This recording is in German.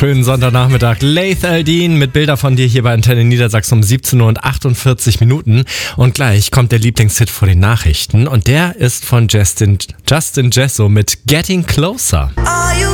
Schönen Sonntagnachmittag. Laith Al-Deen mit Bilder von dir hier bei Antenne Niedersachsen um 17 Uhr und 48 Minuten. Und gleich kommt der Lieblingshit vor den Nachrichten. Und der ist von Justin Jesso mit Getting Closer. Are you